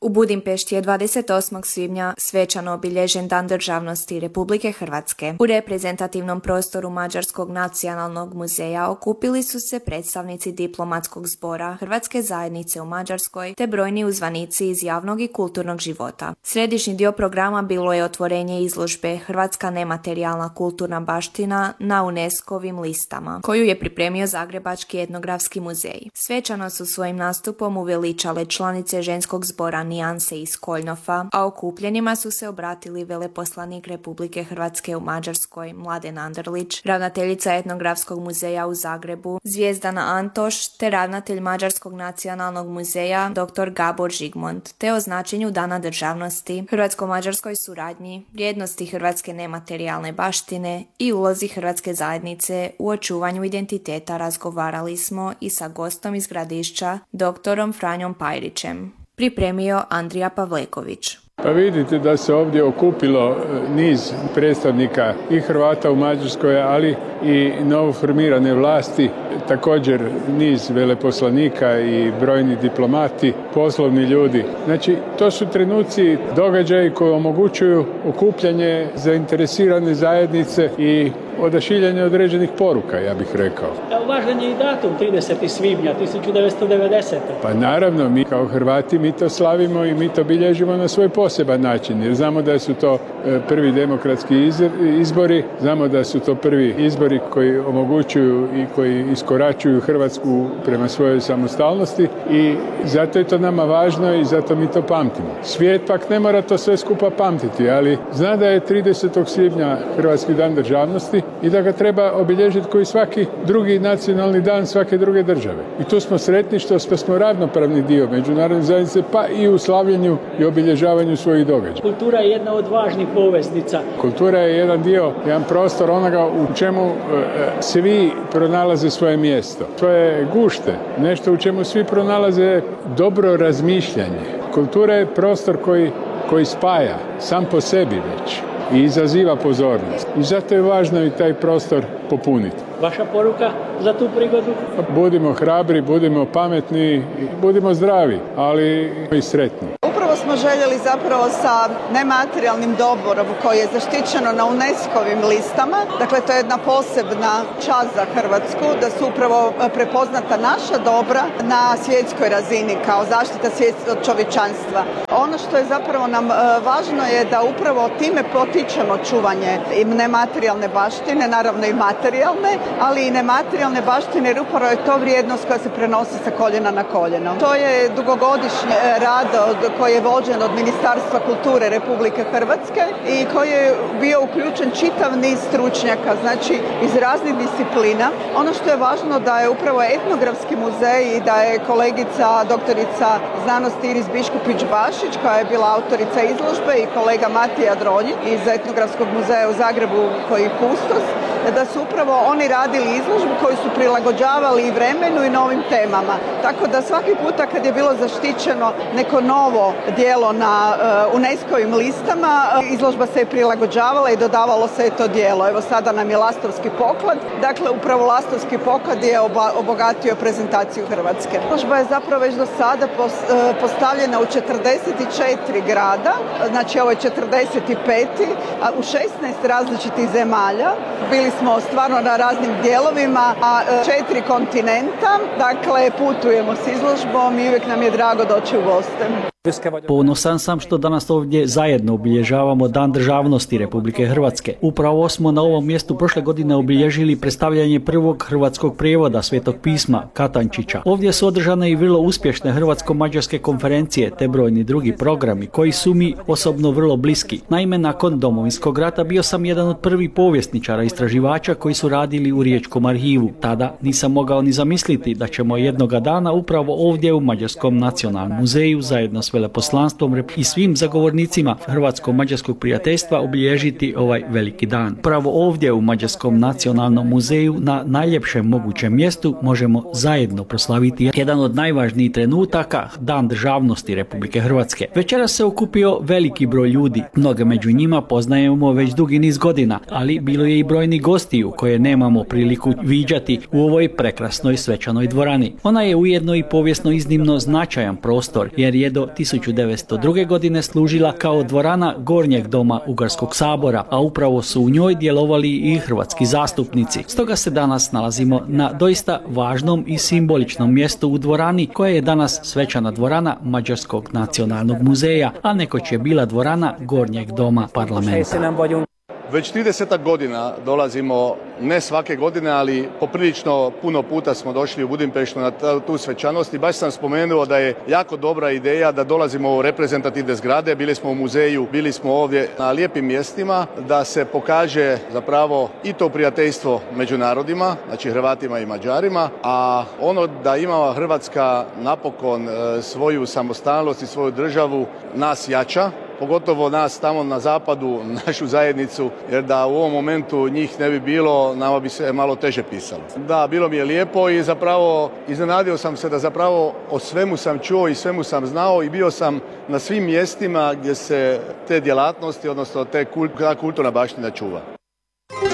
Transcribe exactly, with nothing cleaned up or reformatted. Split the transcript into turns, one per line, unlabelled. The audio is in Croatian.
U Budimpešti je dvadeset osmog svibnja svečano obilježen Dan državnosti Republike Hrvatske. U reprezentativnom prostoru Mađarskog nacionalnog muzeja okupili su se predstavnici diplomatskog zbora Hrvatske zajednice u Mađarskoj te brojni uzvanici iz javnog i kulturnog života. Središnji dio programa bilo je otvorenje izložbe Hrvatska nematerijalna kulturna baština na UNESCO-vim listama, koju je pripremio Zagrebački etnografski muzej. Svečano su svojim nastupom uveličale članice ženskog zbora Nijanse iz Koljnofa, a okupljenima su se obratili veleposlanik Republike Hrvatske u Mađarskoj Mladen Anderlić, ravnateljica etnografskog muzeja u Zagrebu Zvijezdana Antoš te ravnatelj Mađarskog nacionalnog muzeja dr. Gabor Žigmont, te o značenju Dana državnosti, hrvatsko-mađarskoj suradnji, vrijednosti hrvatske nematerijalne baštine i ulozi Hrvatske zajednice u očuvanju identiteta razgovarali smo i sa gostom iz Gradišća, doktorom Franjom Pajrićem. Pripremio Andrija Pavleković.
Pa vidite da se ovdje okupilo niz predstavnika i Hrvata u Mađarskoj, ali i novoformirane vlasti, također niz veleposlanika i brojni diplomati, poslovni ljudi. Znači, to su trenuci, događaji koji omogućuju okupljanje zainteresirane zajednice i odašiljanje određenih poruka, ja bih rekao.
Važan je i datum tridesetog svibnja tisuću devetsto devedesete.
Pa naravno, mi kao Hrvati mi to slavimo i mi to bilježimo na svoj poseban način, jer znamo da su to prvi demokratski izbori, znamo da su to prvi izbori koji omogućuju i koji iskoračuju Hrvatsku prema svojoj samostalnosti i zato je to nama važno i zato mi to pamtimo. Svijet pak ne mora to sve skupa pamtiti, ali zna da je tridesetog svibnja Hrvatski dan državnosti i da ga treba obilježiti koji svaki drugi nacionalni dan svake druge države. I tu smo sretni što smo ravnopravni dio međunarodne zajednice, pa i u slavljenju i obilježavanju svojih događaja.
Kultura je jedna od važnih poveznica.
Kultura je jedan dio, jedan prostor onoga u čemu e, svi pronalaze svoje mjesto. To je gušte, nešto u čemu svi pronalaze dobro razmišljanje. Kultura je prostor koji, koji spaja sam po sebi već i izaziva pozornost. I zato je važno i taj prostor popuniti.
Vaša poruka za tu prigodu?
Budimo hrabri, budimo pametni, budimo zdravi, ali i sretni.
Upravo smo željeli zapravo sa nematerijalnim dobrom koji je zaštićeno na UNESCO-vim listama. Dakle, to je jedna posebna čast za Hrvatsku, da su upravo prepoznata naša dobra na svjetskoj razini kao zaštita svjetskog čovječanstva. Ono što je zapravo nam važno je da upravo time potičemo čuvanje i nematerijalne baštine, naravno i materijalne, ali i nematerijalne baštine, jer upravo je to vrijednost koja se prenosi sa koljena na koljeno. To je dugogodišnji rad koji je vođen od Ministarstva kulture Republike Hrvatske i koji je bio uključen čitav niz stručnjaka, znači iz raznih disciplina. Ono što je važno da je upravo etnografski muzej i da je kolegica doktorica znanosti Iris Biškupić-Bašić, koja je bila autorica izložbe, i kolega Matija Dronjin iz etnografskog muzeja u Zagrebu koji je kustos, da su upravo oni radili izložbu koju su prilagođavali i vremenu i novim temama. Tako da svaki puta kad je bilo zaštićeno neko novo djelo na uh, UNESCO-vim listama, uh, izložba se je prilagođavala i dodavalo se je to djelo. Evo sada nam je Lastovski poklad. Dakle, upravo Lastovski poklad je oba, obogatio prezentaciju Hrvatske. Izložba je zapravo već do sada pos, uh, postavljena u četrdeset četiri grada, znači ovo je četrdeset peti, a u šesnaest različitih zemalja. Bili smo stvarno na raznim dijelovima, a četiri kontinenta, dakle putujemo s izložbom i uvijek nam je drago doći u goste.
Ponosan sam što danas ovdje zajedno obilježavamo Dan državnosti Republike Hrvatske. Upravo smo na ovom mjestu prošle godine obilježili predstavljanje prvog hrvatskog prijevoda Svetog pisma Katančića. Ovdje su održane i vrlo uspješne hrvatsko-mađarske konferencije te brojni drugi programi koji su mi osobno vrlo bliski. Naime, nakon Domovinskog rata bio sam jedan od prvih povjesničara i istraživača koji su radili u Riječkom arhivu. Tada nisam mogao ni zamisliti da ćemo jednoga dana upravo ovdje u Mađarskom nacionalnom muzeju zajedno s veleposlanstvom i svim zagovornicima hrvatsko-mađarskog prijateljstva obilježiti ovaj veliki dan. Pravo ovdje u Mađarskom nacionalnom muzeju na najljepšem mogućem mjestu možemo zajedno proslaviti jedan od najvažnijih trenutaka, Dan državnosti Republike Hrvatske. Večeras se okupio veliki broj ljudi. Mnoge među njima poznajemo već dugi niz godina, ali bilo je i brojnih gostiju koje nemamo priliku viđati u ovoj prekrasnoj svečanoj dvorani. Ona je ujedno i povijesno iznimno značajan prostor jer je do tisuću devetsto druge. godine služila kao dvorana Gornjeg doma Ugarskog sabora, a upravo su u njoj djelovali i hrvatski zastupnici. Stoga se danas nalazimo na doista važnom i simboličnom mjestu u dvorani koja je danas svečana dvorana Mađarskog nacionalnog muzeja, a nekoć je bila dvorana Gornjeg doma parlamenta.
Već trideset godina dolazimo, ne svake godine, ali poprilično puno puta smo došli u Budimpeštu na tu svečanost i baš sam spomenuo da je jako dobra ideja da dolazimo u reprezentativne zgrade. Bili smo u muzeju, bili smo ovdje na lijepim mjestima, da se pokaže zapravo i to prijateljstvo među narodima, znači Hrvatima i Mađarima, a ono da ima Hrvatska napokon svoju samostalnost i svoju državu nas jača. Pogotovo nas tamo na zapadu, našu zajednicu, jer da u ovom momentu njih ne bi bilo, nama bi se malo teže pisalo. Da, bilo mi je lijepo i zapravo iznenadio sam se da zapravo o svemu sam čuo i svemu sam znao i bio sam na svim mjestima gdje se te djelatnosti, odnosno te kulturna baština čuva.